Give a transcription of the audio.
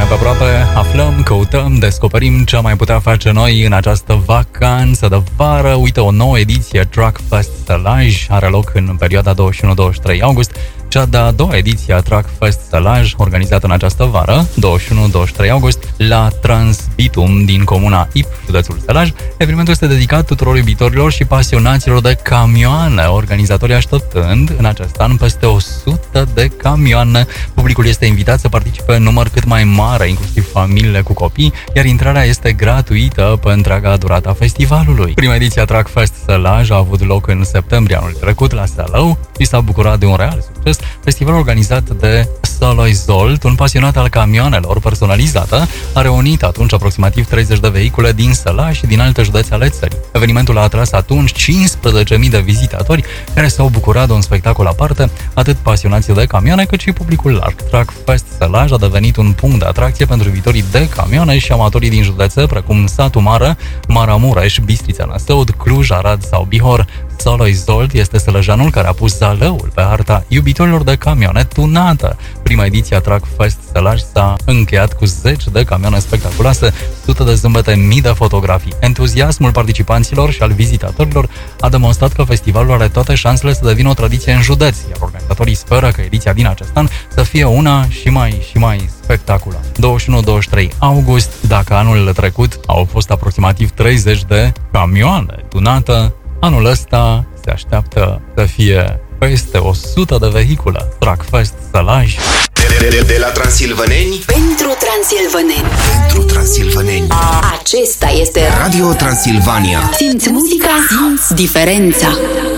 pe aproape aflăm, căutăm, descoperim ce am mai putea face noi în această vacanță de vară. Uite, o nouă ediție Truck Fest Sălaj are loc în perioada 21-23 august. Cea de-a doua ediție a Truck Fest Sălaj, organizată în această vară, 21-23 august, la Transbitum din comuna Ip, județul Sălaj. Evenimentul este dedicat tuturor iubitorilor și pasionaților de camioane, organizatorii așteptând în acest an peste 100 de camioane. Publicul este invitat să participe în număr cât mai mare, inclusiv familiile cu copii, iar intrarea este gratuită pe întreaga durată a festivalului. Prima ediție a Truck Fest Sălaj a avut loc în septembrie anul trecut la Sălău și s-a bucurat de un real succes. Festivalul organizat de Sălăi Zolt, un pasionat al camioanelor personalizată, a reunit atunci aproximativ 30 de vehicule din Sălaj și din alte județe ale țării. Evenimentul a atras atunci 15.000 de vizitatori care s-au bucurat de un spectacol aparte, atât pasionații de camioane cât și publicul larg. Truck Fest Sălaj a devenit un punct de atracție pentru iubitorii de camioane și amatorii din județe precum Satu Mare, Maramureș, Bistrița Năsăud, Cluj, Arad sau Bihor. Sălăi Zolt este sălăjanul care a pus Zalăul pe harta iubitorilor de camioane tunată. Prima ediție a Truck Fest Sălaj s-a încheiat cu 10 de camioane spectaculoase, sute de zâmbete, mii de fotografii. Entuziasmul participanților și al vizitatorilor a demonstrat că festivalul are toate șansele să devină o tradiție în județ, iar organizatorii speră că ediția din acest an să fie una și mai spectaculoasă. 21-23 august, dacă anul trecut au fost aproximativ 30 de camioane tunate, anul ăsta se așteaptă să fie peste 100 de vehicule. Truck Fest Sălaj. De la transilvaneni pentru transilvaneni. Pentru transilvaneni. Acesta este Radio Transilvania. Simți muzica, simți diferența.